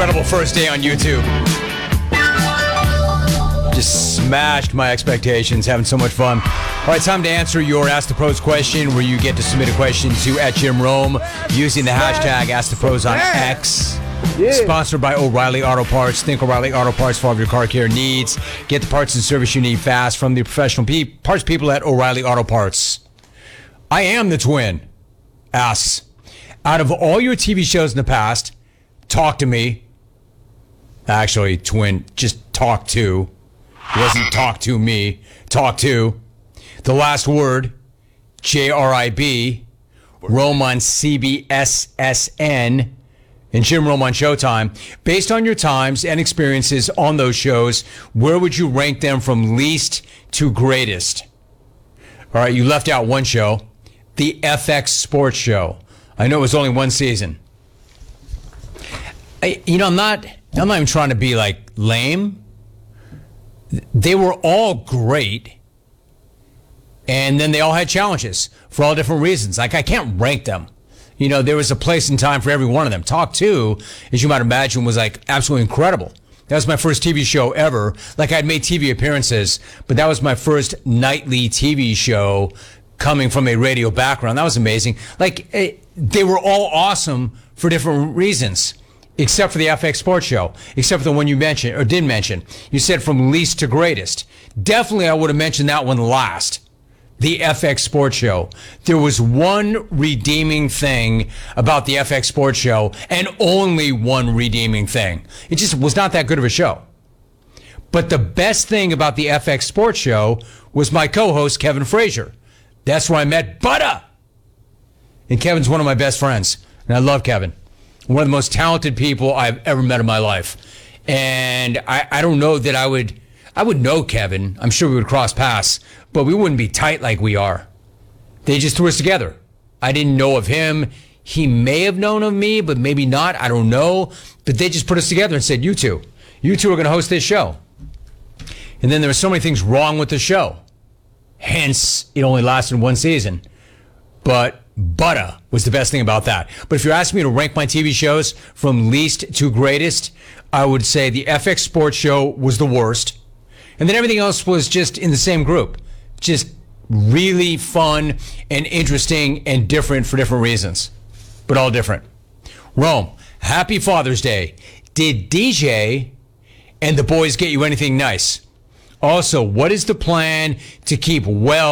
incredible first day on YouTube. Just smashed my expectations, having so much fun. All right, time to answer your Ask the Pros question, where you get to submit a question to @JimRome using the hashtag AskThePros on X. Yeah. Sponsored by O'Reilly Auto Parts. Think O'Reilly Auto Parts for all of your car care needs. Get the parts and service you need fast from the professional parts people at O'Reilly Auto Parts. I am the twin. Asks, out of all your TV shows in the past, Talk to Me. Actually, twin, just Talk To. It wasn't Talk to Me. Talk To. The Last Word. JRIB. Rome on CBSSN. And Jim Rome on Showtime. Based on your times and experiences on those shows, where would you rank them from least to greatest? All right, you left out one show, the FX Sports Show. I know it was only one season. I'm not even trying to be like lame. They were all great. And then they all had challenges for all different reasons. Like, I can't rank them. There was a place and time for every one of them. Talk To, as you might imagine, was like absolutely incredible. That was my first TV show ever. Like, I'd made TV appearances, but that was my first nightly TV show coming from a radio background. That was amazing. Like, they were all awesome for different reasons, except for the FX Sports Show, except for the one you mentioned, or didn't mention. You said from least to greatest. Definitely I would have mentioned that one last. The FX Sports Show. There was one redeeming thing about the FX Sports Show, and only one redeeming thing. It just was not that good of a show. But the best thing about the FX Sports Show was my co-host, Kevin Frazier. That's where I met Butter. And Kevin's one of my best friends. And I love Kevin. One of the most talented people I've ever met in my life. And I don't know that I would know Kevin. I'm sure we would cross paths, but we wouldn't be tight like we are. They just threw us together. I didn't know of him. He may have known of me, but maybe not. I don't know. But they just put us together and said, you two are going to host this show. And then there were so many things wrong with the show. Hence, it only lasted one season. But Butter was the best thing about that. But if you're asking me to rank my TV shows from least to greatest, I would say the FX Sports Show was the worst. And then everything else was just in the same group. Just really fun and interesting and different for different reasons. But all different. Rome, happy Father's Day. Did DJ and the boys get you anything nice? Also, what is the plan to keep well